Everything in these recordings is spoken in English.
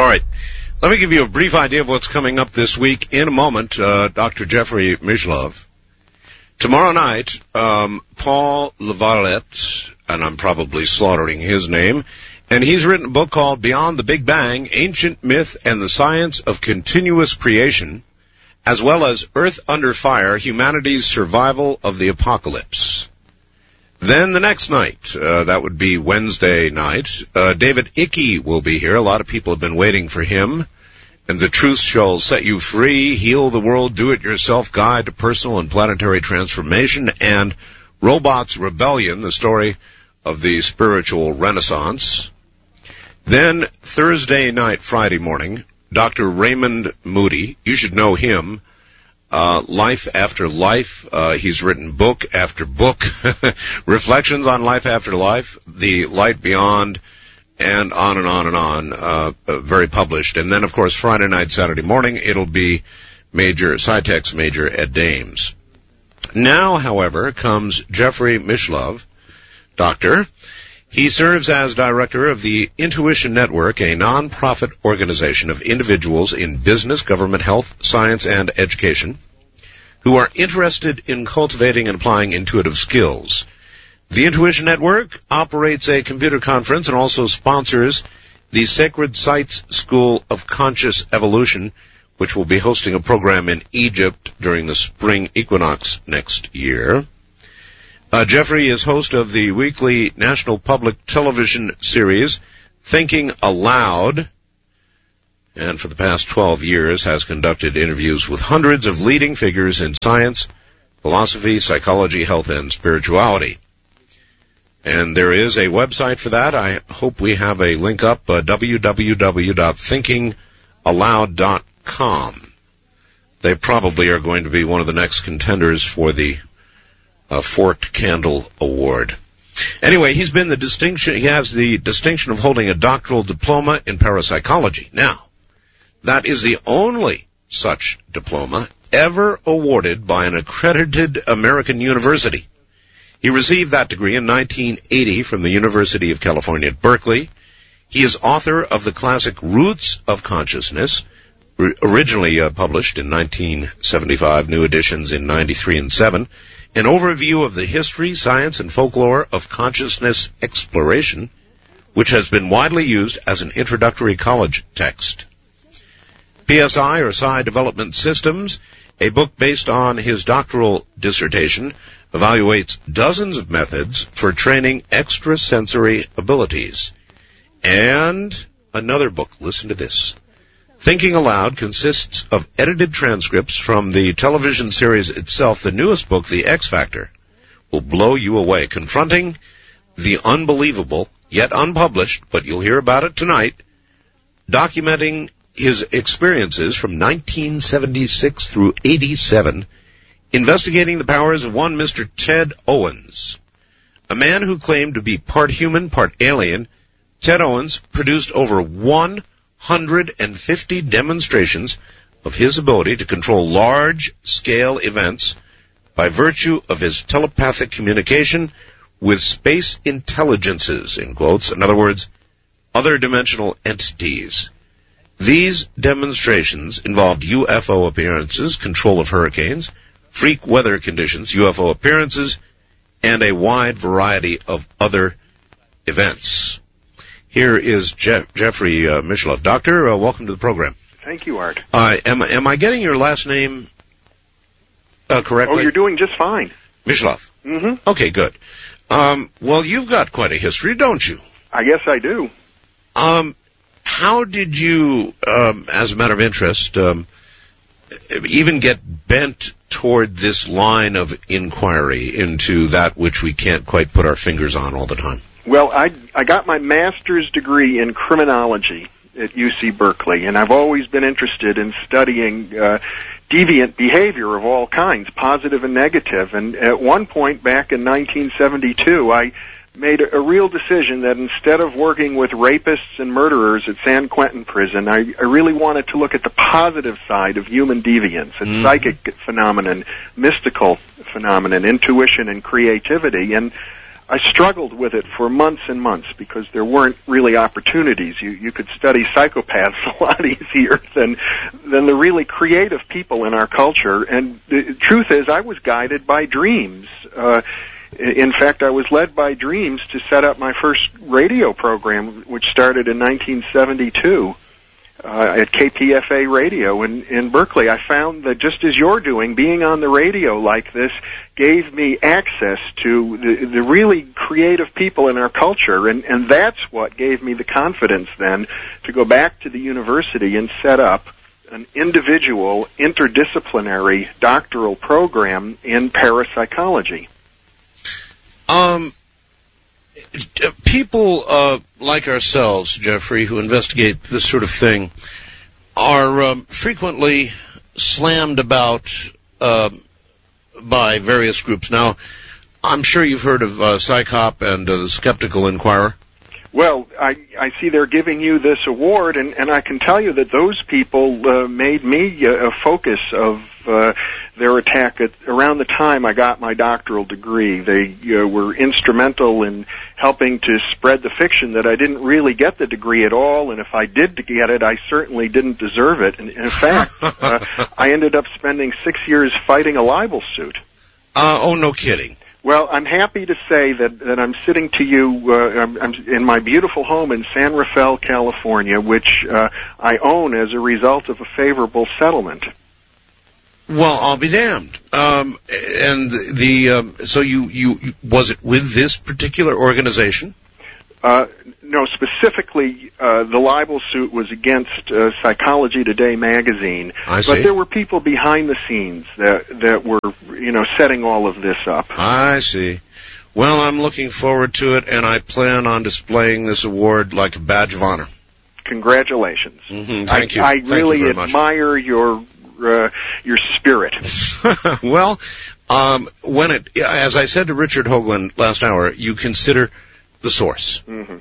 right. Let me give you a brief idea of what's coming up this week. In a moment, Dr. Jeffrey Mishlove. Tomorrow night, Paul Lavalette, and I'm probably slaughtering his name, and he's written a book called Beyond the Big Bang, Ancient Myth and the Science of Continuous Creation, as well as Earth Under Fire, Humanity's Survival of the Apocalypse. Then the next night, that would be Wednesday night, David Icke will be here. A lot of people have been waiting for him. And The Truth Shall Set You Free, Heal the World, Do-It-Yourself Guide to Personal and Planetary Transformation, and Robots Rebellion, the story of the spiritual renaissance. Then Thursday night, Friday morning, Dr. Raymond Moody, you should know him, Life After Life. He's written book after book, Reflections on Life After Life, The Light Beyond, and on and on and on, very published. And then, of course, Friday night, Saturday morning, it'll be Scitex Major Ed Dames. Now, however, comes Jeffrey Mishlove, doctor. He serves as director of the Intuition Network, a non-profit organization of individuals in business, government, health, science, and education who are interested in cultivating and applying intuitive skills. The Intuition Network operates a computer conference and also sponsors the Sacred Sites School of Conscious Evolution, which will be hosting a program in Egypt during the spring equinox next year. Jeffrey is host of the weekly national public television series, Thinking Aloud, and for the past 12 years has conducted interviews with hundreds of leading figures in science, philosophy, psychology, health, and spirituality. And there is a website for that. I hope we have a link up, www.thinkingaloud.com. They probably are going to be one of the next contenders for the Forked Candle Award. Anyway, he has the distinction of holding a doctoral diploma in parapsychology. Now, that is the only such diploma ever awarded by an accredited American university. He received that degree in 1980 from the University of California at Berkeley. He is author of the classic Roots of Consciousness, originally published in 1975, new editions in 93 and 7, an overview of the history, science, and folklore of consciousness exploration, which has been widely used as an introductory college text. PSI, or Psi Development Systems, a book based on his doctoral dissertation, evaluates dozens of methods for training extrasensory abilities. And another book, listen to this. Thinking Aloud consists of edited transcripts from the television series itself. The newest book, The X Factor, will blow you away, confronting the unbelievable, yet unpublished, but you'll hear about it tonight, documenting his experiences from 1976 through 87, investigating the powers of one Mr. Ted Owens. A man who claimed to be part human, part alien, Ted Owens produced over 150 demonstrations of his ability to control large-scale events by virtue of his telepathic communication with space intelligences, in quotes, in other words, other dimensional entities. These demonstrations involved UFO appearances, control of hurricanes, freak weather conditions, UFO appearances, and a wide variety of other events. Here is Jeffrey Mishlove. Doctor, welcome to the program. Thank you, Art. Am I getting your last name correctly? Oh, you're doing just fine. Mishlove. Mm-hmm. Okay, good. Well, you've got quite a history, don't you? I guess I do. How did you, as a matter of interest, even get bent toward this line of inquiry into that which we can't quite put our fingers on all the time? Well, I got my master's degree in criminology at UC Berkeley, and I've always been interested in studying deviant behavior of all kinds, positive and negative. And at one point back in 1972, I made a real decision that instead of working with rapists and murderers at San Quentin Prison, I really wanted to look at the positive side of human deviance and psychic phenomenon, mystical phenomenon, intuition and creativity. And I struggled with it for months and months because there weren't really opportunities. You could study psychopaths a lot easier than the really creative people in our culture. And the truth is, I was guided by dreams. In fact, I was led by dreams to set up my first radio program, which started in 1972 at KPFA Radio in Berkeley. I found that just as you're doing, being on the radio like this gave me access to the really creative people in our culture, and that's what gave me the confidence then to go back to the university and set up an individual, interdisciplinary doctoral program in parapsychology. People like ourselves, Jeffrey, who investigate this sort of thing, are frequently slammed about by various groups. Now, I'm sure you've heard of PsyCop and the Skeptical Inquirer. Well, I see they're giving you this award, and I can tell you that those people made me a focus of their attack around the time I got my doctoral degree. They were instrumental in helping to spread the fiction that I didn't really get the degree at all, and if I did get it, I certainly didn't deserve it. And in fact, I ended up spending 6 years fighting a libel suit. Oh, no kidding. Well, I'm happy to say that I'm sitting to you, I'm in my beautiful home in San Rafael, California, which I own as a result of a favorable settlement. Well, I'll be damned. And so you was it with this particular organization? No, specifically, the libel suit was against Psychology Today magazine. I see. But there were people behind the scenes that were, setting all of this up. I see. Well, I'm looking forward to it, and I plan on displaying this award like a badge of honor. Congratulations. Mm-hmm. Thank you. I Thank really you very admire your spirit. Well, as I said to Richard Hoagland last hour, you consider the source. Mm-hmm.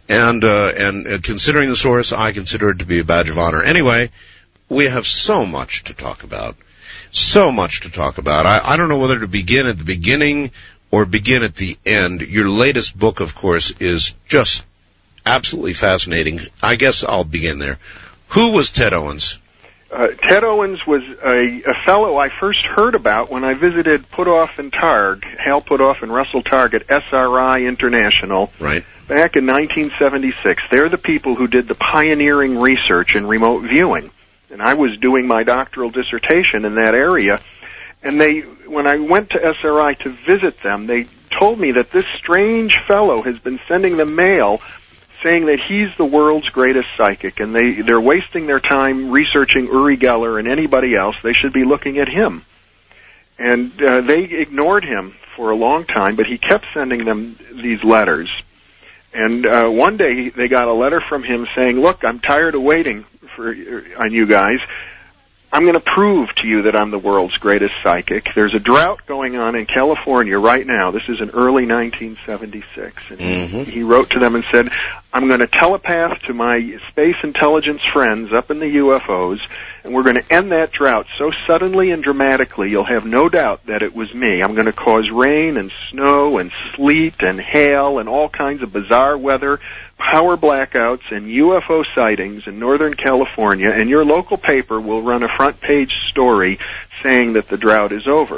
And considering the source, I consider it to be a badge of honor. Anyway, we have so much to talk about. So much to talk about. I don't know whether to begin at the beginning or begin at the end. Your latest book, of course, is just absolutely fascinating. I guess I'll begin there. Who was Ted Owens? Ted Owens was a fellow I first heard about when I visited Puthoff and Targ, Hal Puthoff and Russell Targ at SRI International. Right. Back in 1976. They're the people who did the pioneering research in remote viewing. And I was doing my doctoral dissertation in that area. And when I went to SRI to visit them, they told me that this strange fellow has been sending them mail saying that he's the world's greatest psychic, and they're wasting their time researching Uri Geller and anybody else. They should be looking at him. And they ignored him for a long time, but he kept sending them these letters. And one day they got a letter from him saying, "Look, I'm tired of waiting on you guys. I'm going to prove to you that I'm the world's greatest psychic. There's a drought going on in California right now." This is in early 1976. And he wrote to them and said, "I'm going to telepath to my space intelligence friends up in the UFOs, and we're going to end that drought so suddenly and dramatically you'll have no doubt that it was me. I'm going to cause rain and snow and sleet and hail and all kinds of bizarre weather, power blackouts and UFO sightings in Northern California, and your local paper will run a front-page story saying that the drought is over."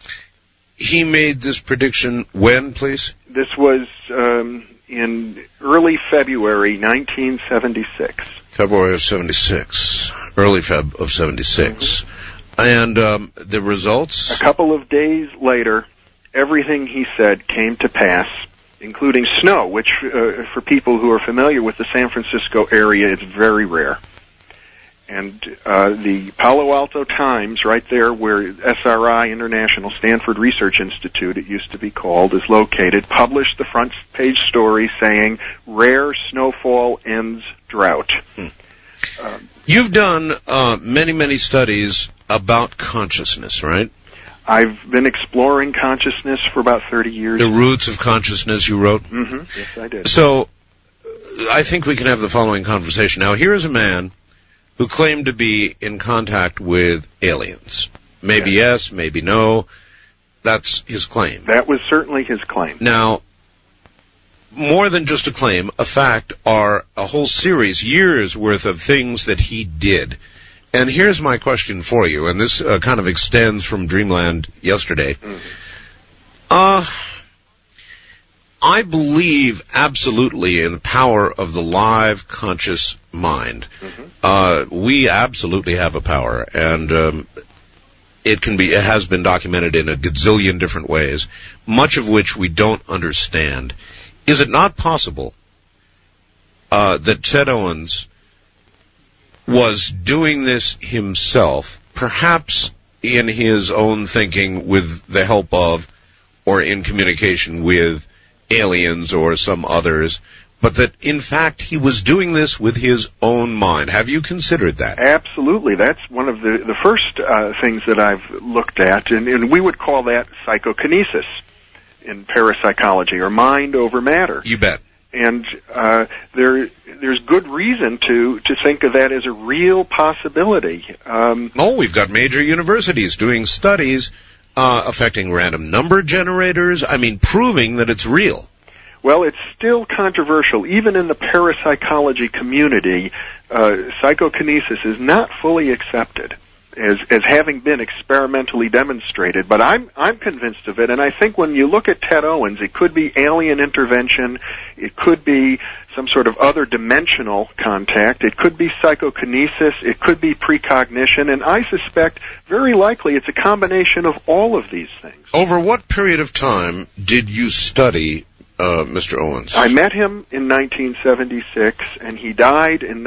He made this prediction when, please? This was in early February 1976. February of 76. Early Feb of 76. And the results? A couple of days later, everything he said came to pass, including snow, which for people who are familiar with the San Francisco area, it's very rare. And the Palo Alto Times, right there where SRI International, Stanford Research Institute, it used to be called, is located, published the front page story saying, "Rare snowfall ends drought." You've done many, many studies about consciousness, right? I've been exploring consciousness for about 30 years. The Roots of Consciousness, you wrote? Mm-hmm. Yes, I did. So I think we can have the following conversation. Now, here is a man who claimed to be in contact with aliens. Maybe yes, maybe no. That's his claim. That was certainly his claim. Now, more than just a claim, a fact, are a whole series, years worth of things that he did. And here's my question for you, and this kind of extends from Dreamland yesterday. I believe absolutely in the power of the live, conscious mind. We absolutely have a power, and it has been documented in a gazillion different ways, much of which we don't understand. Is it not possible that Ted Owens was doing this himself, perhaps in his own thinking with the help of, or in communication with, aliens or some others, but that in fact he was doing this with his own mind? Have you considered that? Absolutely. That's one of the first things that I've looked at, and we would call that psychokinesis in parapsychology, or mind over matter. You bet. And there's good reason to think of that as a real possibility. We've got major universities doing studies affecting random number generators, proving that it's real. Well, it's still controversial. Even in the parapsychology community, psychokinesis is not fully accepted as having been experimentally demonstrated. But I'm convinced of it, and I think when you look at Ted Owens, it could be alien intervention, it could be some sort of other dimensional contact, it could be psychokinesis, it could be precognition, and I suspect very likely it's a combination of all of these things. Over what period of time did you study Mr. Owens? I met him in 1976, and he died in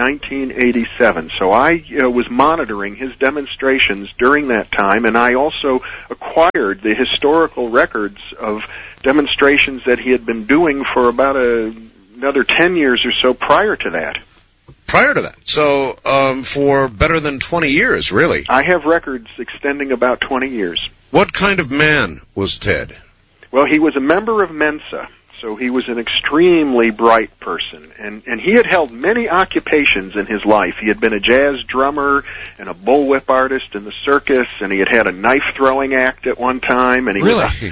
1987. So I was monitoring his demonstrations during that time, and I also acquired the historical records of demonstrations that he had been doing for about another 10 years or so prior to that. Prior to that? So for better than 20 years, really? I have records extending about 20 years. What kind of man was Ted? Well, he was a member of Mensa. So he was an extremely bright person, and he had held many occupations in his life. He had been a jazz drummer and a bullwhip artist in the circus, and he had a knife-throwing act at one time, and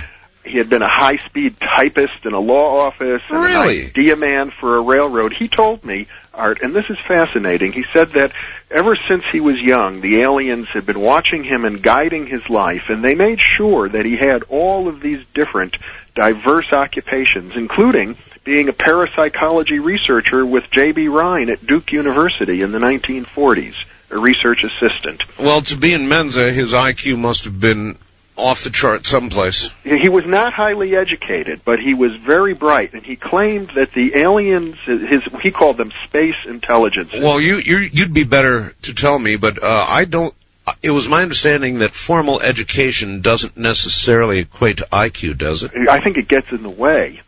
he had been a high-speed typist in a law office, and an idea man for a railroad. He told me, Art, and this is fascinating, he said that ever since he was young, the aliens had been watching him and guiding his life, and they made sure that he had all of these different diverse occupations, including being a parapsychology researcher with J.B. Rhine at Duke University in the 1940s, a research assistant. Well, to be in Mensa, his IQ must have been off the chart someplace. He was not highly educated, but he was very bright, and he claimed that the aliens, he called them space intelligences. Well, you'd be better to tell me, but I don't. It was my understanding that formal education doesn't necessarily equate to IQ, does it? I think it gets in the way.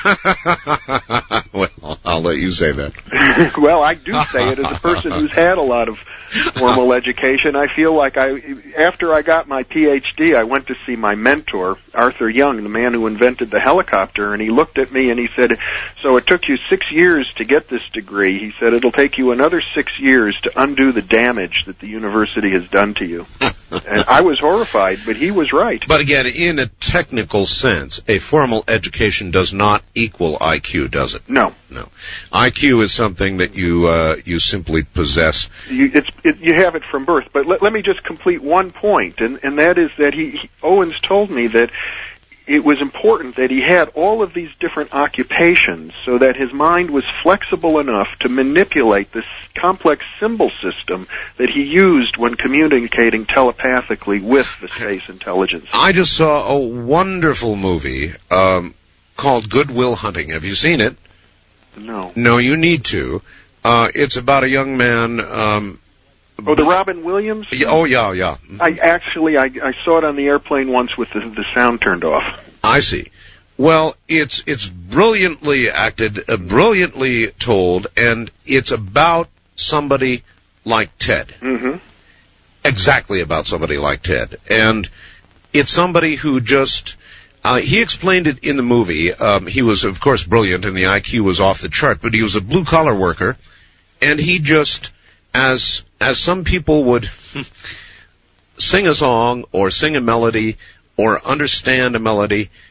Well, I'll let you say that. Well, I do say it as a person who's had a lot of formal education. I feel like after I got my PhD, I went to see my mentor, Arthur Young, the man who invented the helicopter, and he looked at me and he said, "So it took you 6 years to get this degree." He said, "It'll take you another 6 years to undo the damage that the university has done to you." And I was horrified, but he was right. But again, in a technical sense, a formal education does not equal IQ, does it? No. IQ is something that you simply possess. You have it from birth. But let me just complete one point, and that is that Owens told me that it was important that he had all of these different occupations so that his mind was flexible enough to manipulate this complex symbol system that he used when communicating telepathically with the space intelligence. I just saw a wonderful movie called Good Will Hunting. Have you seen it? No. No, you need to. It's about a young man... the Robin Williams? Oh, yeah. I saw it on the airplane once with the sound turned off. I see. Well, it's brilliantly acted, brilliantly told, and it's about somebody like Ted. Mm-hmm. Exactly about somebody like Ted. And it's somebody who just... he explained it in the movie. He was, of course, brilliant, and the IQ was off the chart, but he was a blue-collar worker, and he just... As some people would sing a song or sing a melody or understand a melody,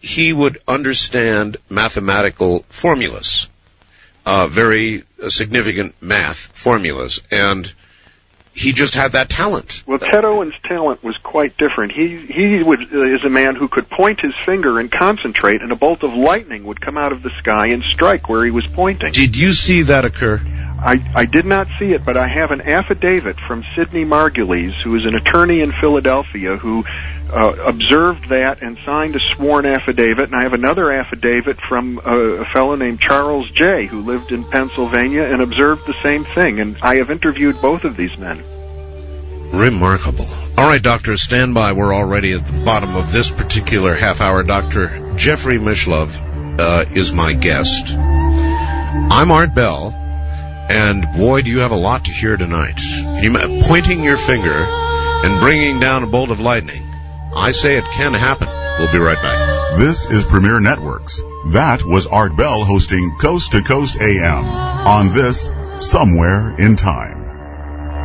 he would understand mathematical formulas, very significant math formulas, and he just had that talent. Well, Ted Owen's talent was quite different. He is a man who could point his finger and concentrate, and a bolt of lightning would come out of the sky and strike where he was pointing. Did you see that occur? I did not see it, but I have an affidavit from Sidney Margulies, who is an attorney in Philadelphia, who observed that and signed a sworn affidavit, and I have another affidavit from a fellow named Charles J., who lived in Pennsylvania and observed the same thing, and I have interviewed both of these men. Remarkable. All right, doctor, stand by. We're already at the bottom of this particular half hour. Dr. Jeffrey Mishlove is my guest. I'm Art Bell, and boy, do you have a lot to hear tonight. Pointing your finger and bringing down a bolt of lightning. I say it can happen. We'll be right back. This is Premier Networks. That was Art Bell hosting Coast to Coast AM on this Somewhere in Time.